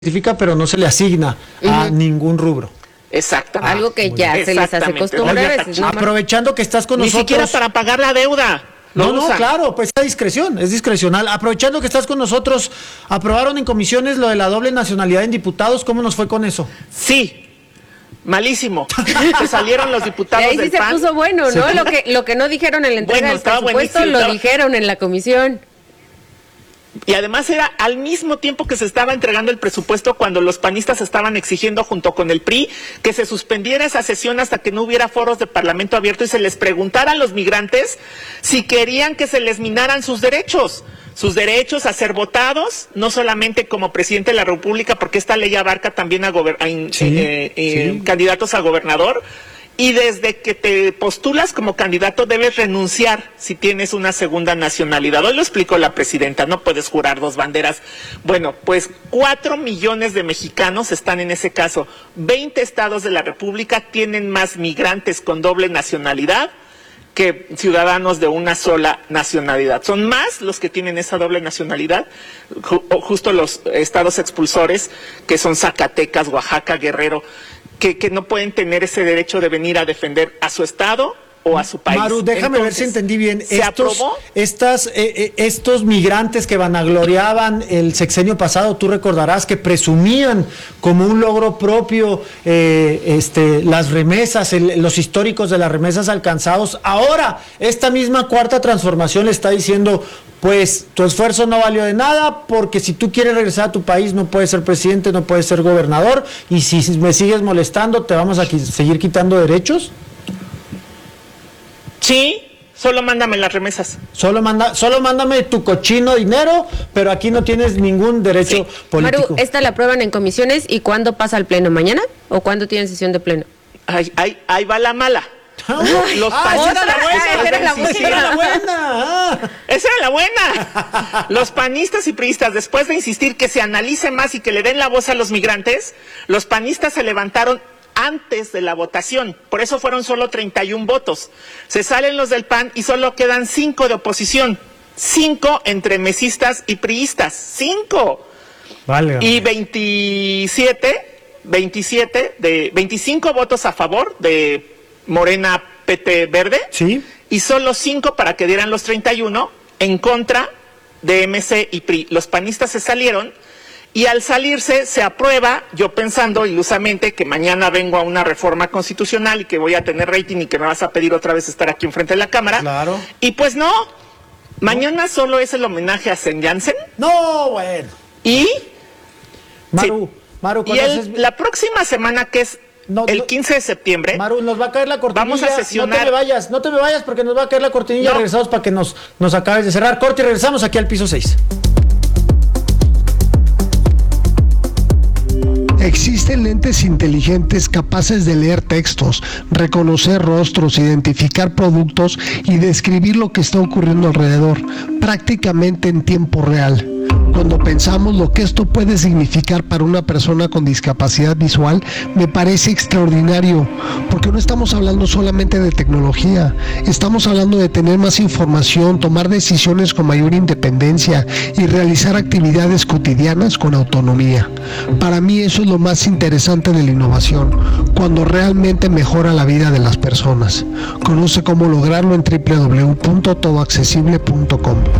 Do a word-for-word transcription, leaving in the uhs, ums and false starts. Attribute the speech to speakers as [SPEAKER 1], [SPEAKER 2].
[SPEAKER 1] identifica, pero no se le asigna uh-huh. a ningún rubro.
[SPEAKER 2] Exactamente.
[SPEAKER 3] Algo que ya se les hace costumbre.
[SPEAKER 1] Oye, ¿no? Aprovechando que estás con
[SPEAKER 2] Ni
[SPEAKER 1] nosotros.
[SPEAKER 2] Ni siquiera para pagar la deuda.
[SPEAKER 1] No, no, claro, pues es discreción, es discrecional. Aprovechando que estás con nosotros, aprobaron en comisiones lo de la doble nacionalidad en diputados. ¿Cómo nos fue con eso?
[SPEAKER 2] Sí. Malísimo. Se salieron los diputados
[SPEAKER 3] y ahí
[SPEAKER 2] del
[SPEAKER 3] sí
[SPEAKER 2] P A N.
[SPEAKER 3] se puso bueno, ¿no? Sí. Lo que lo que no dijeron en la entrega bueno, del presupuesto lo estaba... dijeron en la comisión.
[SPEAKER 2] Y además era al mismo tiempo que se estaba entregando el presupuesto cuando los panistas estaban exigiendo junto con el P R I que se suspendiera esa sesión hasta que no hubiera foros de parlamento abierto y se les preguntara a los migrantes si querían que se les minaran sus derechos. Sus derechos a ser votados, no solamente como presidente de la República, porque esta ley abarca también a, gober- a sí, eh, eh, sí. candidatos a gobernador. Y desde que te postulas como candidato debes renunciar si tienes una segunda nacionalidad. Hoy lo explicó la presidenta, no puedes jurar dos banderas. Bueno, pues cuatro millones de mexicanos están en ese caso. veinte estados de la República tienen más migrantes con doble nacionalidad que ciudadanos de una sola nacionalidad. Son más los que tienen esa doble nacionalidad, ju- justo los estados expulsores, que son Zacatecas, Oaxaca, Guerrero, que, que no pueden tener ese derecho de venir a defender a su estado o a su país.
[SPEAKER 1] Maru, déjame
[SPEAKER 2] Entonces,
[SPEAKER 1] ver si entendí bien.
[SPEAKER 2] ¿Se
[SPEAKER 1] estos,
[SPEAKER 2] aprobó?
[SPEAKER 1] Estas, eh, eh, estos migrantes que vanagloriaban el sexenio pasado, tú recordarás que presumían como un logro propio eh, este, las remesas, el, los históricos de las remesas alcanzados. Ahora, esta misma cuarta transformación le está diciendo, pues tu esfuerzo no valió de nada, porque si tú quieres regresar a tu país no puedes ser presidente, no puedes ser gobernador, y si me sigues molestando te vamos a qui- seguir quitando derechos.
[SPEAKER 2] Sí, solo mándame las remesas.
[SPEAKER 1] Solo manda, solo mándame tu cochino dinero, pero aquí no tienes ningún derecho sí. político.
[SPEAKER 3] Maru, ¿esta la aprueban en comisiones y cuándo pasa al pleno? ¿Mañana? ¿O cuándo tienen sesión de pleno?
[SPEAKER 2] Ahí, ahí, ahí va la mala.
[SPEAKER 1] Ay,
[SPEAKER 2] los
[SPEAKER 1] ah,
[SPEAKER 2] panistas,
[SPEAKER 1] esa era la buena,
[SPEAKER 2] esa
[SPEAKER 1] era la buena. Esa era la buena. Ah.
[SPEAKER 2] Esa era la buena. Los panistas y priistas, después de insistir que se analice más y que le den la voz a los migrantes, los panistas se levantaron antes de la votación, por eso fueron solo treinta y uno votos. Se salen los del P A N y solo quedan cinco de oposición, cinco entre mesistas y priistas, cinco.
[SPEAKER 1] Vale.
[SPEAKER 2] Y veintisiete, veintisiete de veinticinco votos a favor de Morena, P T Verde.
[SPEAKER 1] Sí.
[SPEAKER 2] Y solo cinco para que dieran los treinta y uno en contra de M C y P R I. Los panistas se salieron. Y al salirse se aprueba, yo pensando ilusamente que mañana vengo a una reforma constitucional y que voy a tener rating y que me vas a pedir otra vez estar aquí enfrente de la Cámara.
[SPEAKER 1] Claro.
[SPEAKER 2] Y pues no, mañana solo es el homenaje a Sen Jansen.
[SPEAKER 1] No, bueno.
[SPEAKER 2] Y,
[SPEAKER 1] Maru,
[SPEAKER 2] sí,
[SPEAKER 1] Maru,
[SPEAKER 2] y el, la próxima semana, que es no, el quince de septiembre,
[SPEAKER 1] Maru, nos va a caer la cortinilla.
[SPEAKER 2] Vamos a sesionar.
[SPEAKER 1] No te me vayas, no te me vayas porque nos va a caer la cortinilla.
[SPEAKER 2] No.
[SPEAKER 1] Regresamos para que nos, nos acabes de cerrar. Corte y regresamos aquí al piso seis.
[SPEAKER 4] Existen lentes inteligentes capaces de leer textos, reconocer rostros, identificar productos y describir lo que está ocurriendo alrededor, prácticamente en tiempo real. Cuando pensamos lo que esto puede significar para una persona con discapacidad visual, me parece extraordinario, porque no estamos hablando solamente de tecnología, estamos hablando de tener más información, tomar decisiones con mayor independencia y realizar actividades cotidianas con autonomía. Para mí eso es lo más interesante de la innovación, cuando realmente mejora la vida de las personas. Conoce cómo lograrlo en doble u doble u doble u punto todo accesible punto com.